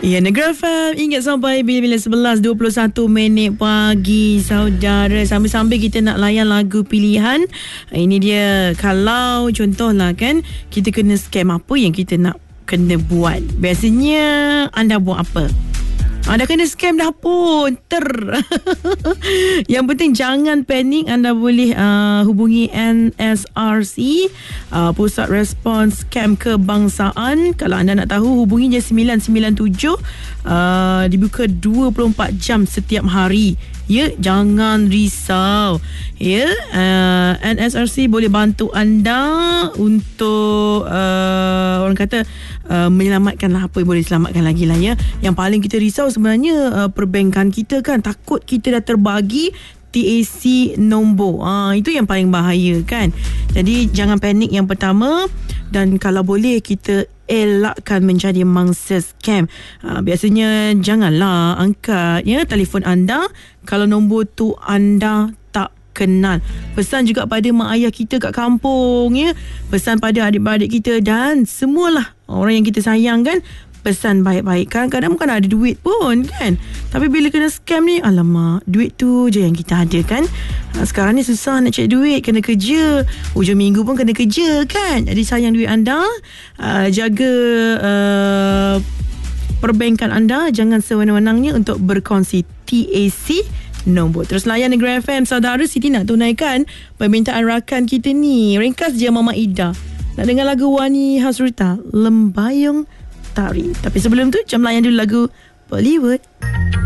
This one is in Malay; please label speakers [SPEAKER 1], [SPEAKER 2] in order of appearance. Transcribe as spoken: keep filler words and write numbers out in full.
[SPEAKER 1] Ya, Negara F M ingat sampai bila-bila sebelas dua puluh satu minit pagi, saudara. Sambil-sambil kita nak layan lagu pilihan. Ini dia, kalau contohlah kan, kita kena scam, apa yang kita nak kena buat? Biasanya anda buat apa? Anda kena scam dah pun ter. Yang penting jangan panik. Anda boleh uh, hubungi N S R C, uh, Pusat Respons Scam Kebangsaan. Kalau anda nak tahu, hubungi je sembilan sembilan tujuh. uh, Dibuka dua puluh empat jam setiap hari. Ya, jangan risau. Ya, uh, N S R C boleh bantu anda untuk uh, orang kata uh, menyelamatkanlah apa yang boleh selamatkan lagi lah ya. Yang paling kita risau sebenarnya uh, perbankan kita kan, takut kita dah terbagi T A C nombor. Ah, itu yang paling bahaya kan. Jadi jangan panik yang pertama, dan kalau boleh kita elakkan menjadi mangsa scam. Ha, biasanya janganlah angkat ya telefon anda kalau nombor tu anda tak kenal. Pesan juga pada mak ayah kita kat kampung ya. Pesan pada adik-beradik kita dan semualah orang yang kita sayang kan. Pesan baik-baik. Kadang-kadang bukan ada duit pun kan. Tapi bila kena scam ni, alamak, duit tu je yang kita ada kan. Ha, sekarang ni susah nak cari duit, kena kerja. Hujung minggu pun kena kerja kan. Jadi sayang duit anda. uh, Jaga uh, perbankan anda. Jangan sewenang-wenangnya untuk berkongsi T A C nombor. Terus layan Negara F M. Saudara Siti nak tunaikan permintaan rakan kita ni. Ringkas je Mama Ida. Nak dengar lagu Wani Hasruta, Lembayung Tari. Tapi sebelum tu, jom layan dulu lagu Bollywood.